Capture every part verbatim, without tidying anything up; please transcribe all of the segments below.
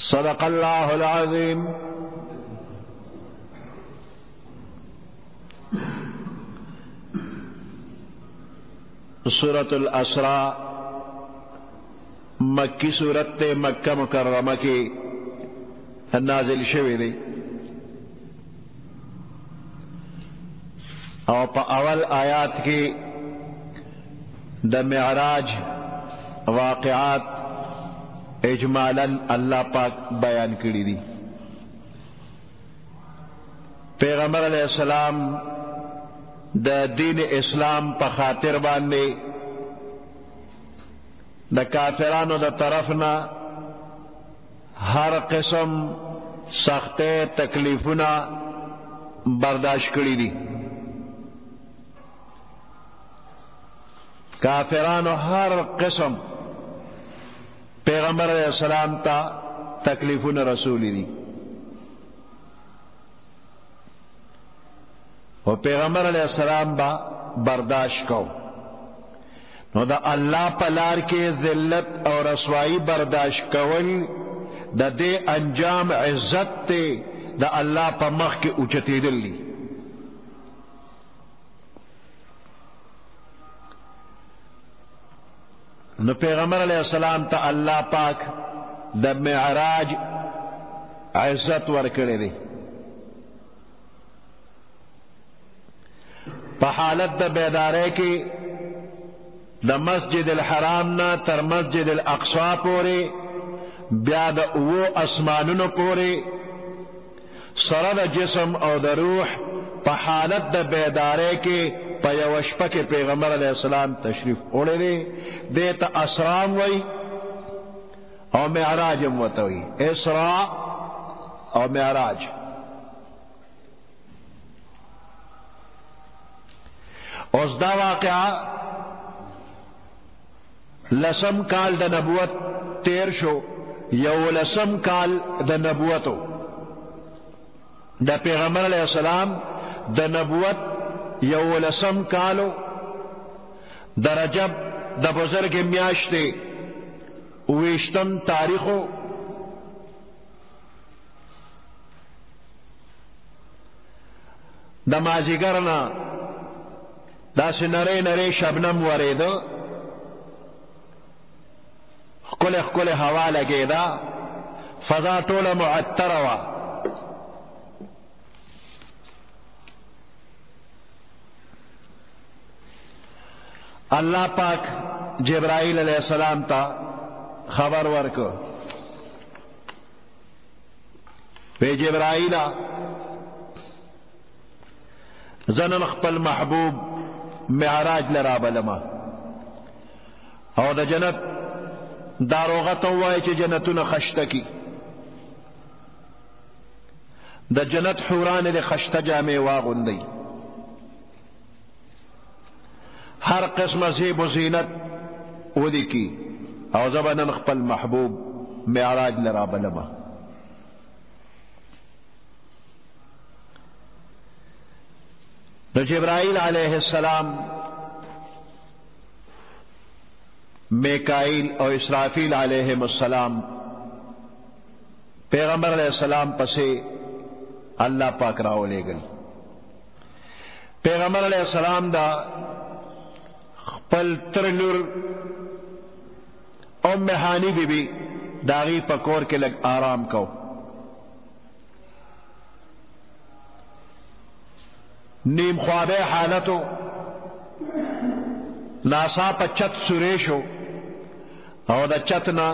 صدق اللہ العظیم. سورۃ الاسراء مکی سورت مکہ مکرمہ کی نازل شوی دی او پا اول آیات کی دا معراج واقعات اجمالا اللہ پاک بیان کری دی. پیغمبر علیہ السلام دا دین اسلام پا خاطر باندے دا کافرانو دا طرفنا ہر قسم سختے تکلیفنا برداشت کری دی. کافرانو ہر قسم پیغمبر علیہ السلام تا تکلیفون رسولی دی و پیغمبر علیہ السلام با برداشت کو. نو دا اللہ پلار کے ذلت اور رسوائی برداشت کول دا دے انجام عزت تے دا اللہ پا مخ کے اوچتی دل لی. نو پیغمبر علیہ السلام تا اللہ پاک دا معراج عزت ورکڑے دی. پا حالت دا بیدارے کی دا مسجد الحرام نا تر مسجد الاقصا پورے بیا دا او اسمانونو پورے سر دا جسم او دا روح پا حالت دا بیدارے کی پا یوشپا کے پیغمبر علیہ السلام تشریف اوڑے دے دیتا اسرام وی او معراجم وتوی اسراء او معراج. اس دا واقعہ لسم کال دا نبوت تیر شو یو لسم کال دا نبوتو دا پیغمبر علیہ السلام دا نبوت یو لسم کالو دا رجب دا بزرگ میاشتے ویشتم تاریخو دا مازیگرنا دا سی نرے نرے شبنم وریدو خکل خکل ہوا لگے دا فضا طول معتروا. اللہ پاک جبرائیل علیہ السلام تا خبر ورکو بے جبرائیلا زنن خپل محبوب معراج لرا بلما او دا جنت داروغتو وائی چی جنتون خشتا کی دا جنت حوران دی خشتا جامع واغن دی ہر قسم زیب و زینت ودی کی او زبنن خپل محبوب معراج لرا بلما. جبرائیل علیہ السلام میکائیل اور اسرافیل علیہ السلام پیغمبر علیہ السلام پسے اللہ پاک راو لے گل. پیغمبر علیہ السلام دا خپل ترلور ام ہانی بی بی داغی پکور کے لگ آرام کو. نیم خواب حالتو ناسا پا چت سریشو او دا چتنا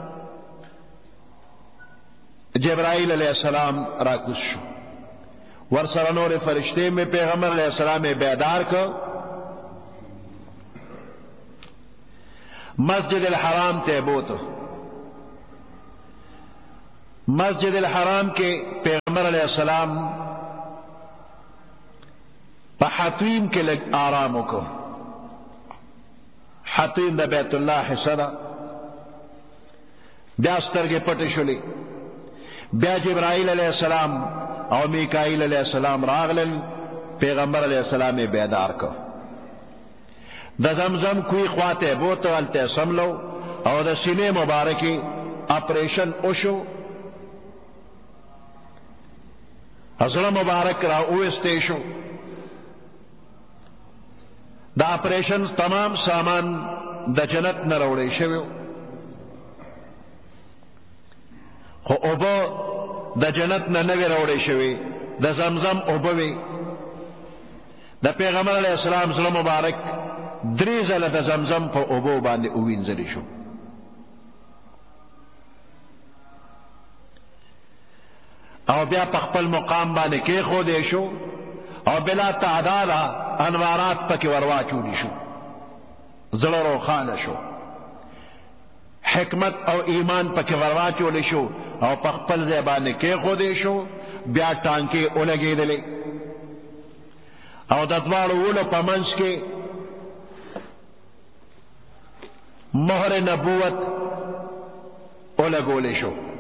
جبرائیل علیہ السلام راکس شو. ورسر نور فرشتے میں پیغمبر علیہ السلام بیدار کو مسجد الحرام تے بوتو. مسجد الحرام کے پیغمبر علیہ السلام پا حتویم کے لگ آرامو کو. حتویم دا بیت اللہ حصہ بیا سترگے پٹے شلی. بیا جبرائیل علیہ السلام او میکائیل علیہ السلام راغلن پیغمبر علیہ السلام بیدار کو. دا زمزم کوئی خواتے بوتو التے سملو او دا سینے مبارکی اپریشن اوشو زړه مبارک را اوسته شو. د اپریشن تمام سامان د جنت نه راوړی شوی، خو اوبه د جنت نه نه وی راوړی شوی، د زمزم اوبه وی. د پیغمبر علیه السلام زړه مبارک درې ځله د زمزم په اوبو باندې ووینځلی شو. او بیا په خپل مقام باندې کېښودی شو او بلا تعداد انوارات پکې ورواچولی شو. زړه روښانه شو، حکمت او ایمان پکې ورواچولی شو او په خپل ځای باندې کېښودی شو. بیا ټانکې ولګېدلې او د دواړو ولو په منځ کې مهر نبوت ولګولی شو.